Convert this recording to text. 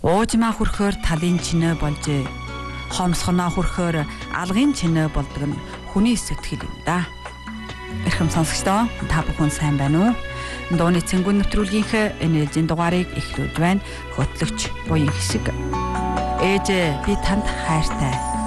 Уужмаа хүрхээр талын чинээ болжээ. Хомсгоноо хүрхээр алгын чинээ болдог нь хүний сэтгэл юм да. Эрхэм сонсогчдоо та бүхэн сайн байна уу? Дууны цэнгүүн нэвтрүүлгийнхээ энэ ээлжийн дугаарыг эхлүүлж байна. Хөтлөгч буян хишиг. Ээж би танд хайртай.